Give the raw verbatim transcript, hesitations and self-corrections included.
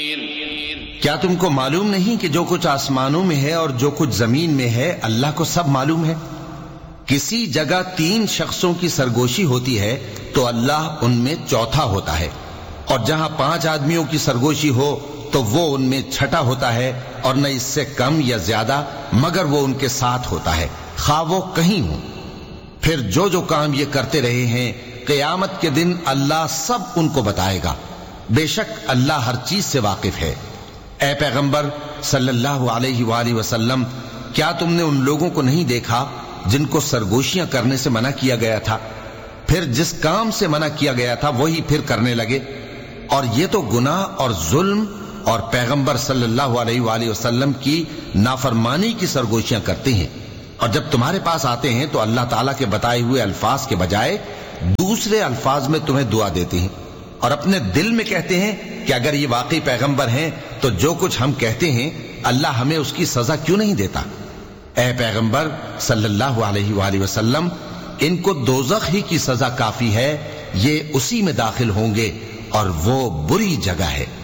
کیا تم کو معلوم نہیں کہ جو کچھ آسمانوں میں ہے اور جو کچھ زمین میں ہے اللہ کو سب معلوم ہے؟ کسی جگہ تین شخصوں کی سرگوشی ہوتی ہے تو اللہ ان میں چوتھا ہوتا ہے، اور جہاں پانچ آدمیوں کی سرگوشی ہو تو وہ ان میں چھٹا ہوتا ہے، اور نہ اس سے کم یا زیادہ مگر وہ ان کے ساتھ ہوتا ہے، خواہ وہ کہیں ہوں۔ پھر جو جو کام یہ کرتے رہے ہیں قیامت کے دن اللہ سب ان کو بتائے گا، بے شک اللہ ہر چیز سے واقف ہے۔ اے پیغمبر صلی اللہ علیہ وآلہ وسلم، کیا تم نے ان لوگوں کو نہیں دیکھا جن کو سرگوشیاں کرنے سے منع کیا گیا تھا، پھر جس کام سے منع کیا گیا تھا وہی پھر کرنے لگے؟ اور یہ تو گناہ اور ظلم اور پیغمبر صلی اللہ علیہ وآلہ وسلم کی نافرمانی کی سرگوشیاں کرتے ہیں، اور جب تمہارے پاس آتے ہیں تو اللہ تعالیٰ کے بتائے ہوئے الفاظ کے بجائے دوسرے الفاظ میں تمہیں دعا دیتے ہیں، اور اپنے دل میں کہتے ہیں کہ اگر یہ واقعی پیغمبر ہیں تو جو کچھ ہم کہتے ہیں اللہ ہمیں اس کی سزا کیوں نہیں دیتا؟ اے پیغمبر صلی اللہ علیہ وآلہ وسلم، ان کو دوزخ ہی کی سزا کافی ہے، یہ اسی میں داخل ہوں گے اور وہ بری جگہ ہے۔